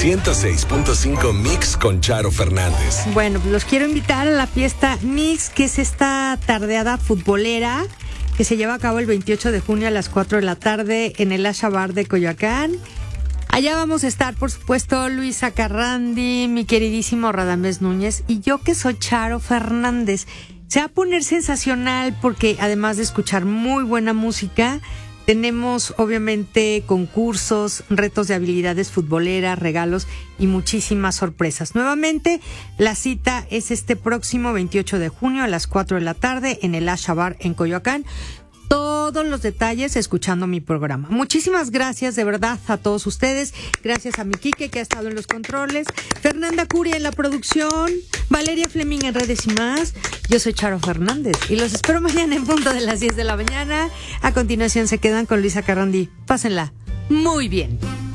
106.5 Mix con Charo Fernández. Bueno, pues los quiero invitar a la fiesta Mix, que es esta tardeada futbolera que se lleva a cabo el 28 de junio a las 4 de la tarde en el Asha Bar de Coyoacán. Allá vamos a estar, por supuesto, Luisa Carrandi, mi queridísimo Radamés Núñez y yo, que soy Charo Fernández. Se va a poner sensacional porque además de escuchar muy buena música, tenemos obviamente concursos, retos de habilidades futboleras, regalos y muchísimas sorpresas. Nuevamente, la cita es este próximo 28 de junio a las 4 de la tarde en el Asha Bar en Coyoacán. Todos los detalles escuchando mi programa. Muchísimas gracias de verdad a todos ustedes. Gracias a mi Quique, que ha estado en los controles, Fernanda Curia en la producción, Valeria Fleming en redes y más. Yo soy Charo Fernández y los espero mañana en punto de las 10 de la mañana. A continuación se quedan con Luisa Carrandi. Pásenla muy bien.